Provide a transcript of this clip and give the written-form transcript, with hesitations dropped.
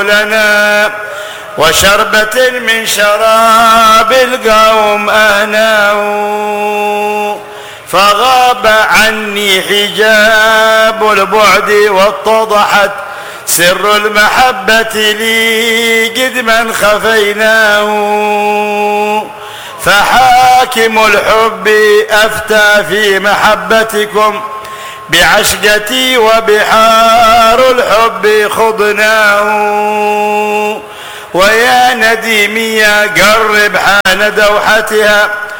لنا وشربة من شراب القوم أهناه، فغاب عني حجاب البعد واتضحت سر المحبة لي قد من خفيناه، فحاكم الحب أفتى في محبتكم بعشقتي وبحار الحب خضناه، ويا نديمي قرب حان دوحتها